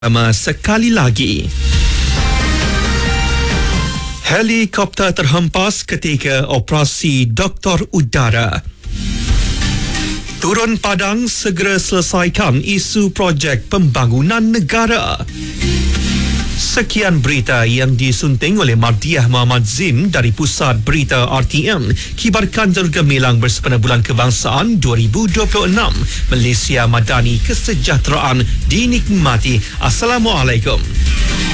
Sekali lagi. Helikopter terhempas ketika operasi Doktor Udara. Turun Padang segera selesaikan isu projek pembangunan negara. Sekian berita yang disunting oleh Mardiah Muhammad Zim dari Pusat Berita RTM. Kibarkan tergemilang bersempena Bulan Kebangsaan 2026. Malaysia Madani, kesejahteraan dinikmati. Assalamualaikum.